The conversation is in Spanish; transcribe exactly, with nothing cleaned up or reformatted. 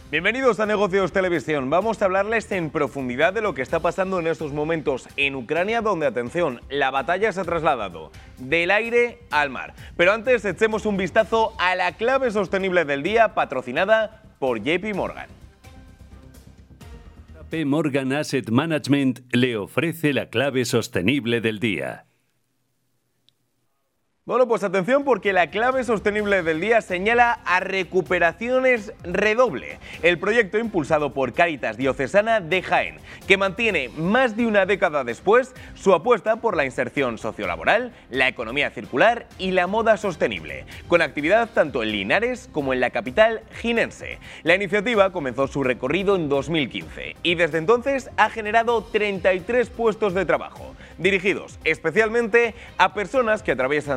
Bienvenidos a Negocios Televisión. Vamos a hablarles en profundidad de lo que está pasando en estos momentos en Ucrania, donde, atención, la batalla se ha trasladado del aire al mar. Pero antes, echemos un vistazo a la clave sostenible del día, patrocinada por J P Morgan. J P Morgan Asset Management le ofrece la clave sostenible del día. Bueno, pues atención, porque la clave sostenible del día señala a Recuperaciones Redoble, el proyecto impulsado por Cáritas Diocesana de Jaén, que mantiene más de una década después su apuesta por la inserción sociolaboral, la economía circular y la moda sostenible, con actividad tanto en Linares como en la capital jienense. La iniciativa comenzó su recorrido en dos mil quince y desde entonces ha generado treinta y tres puestos de trabajo, dirigidos especialmente a personas que atraviesan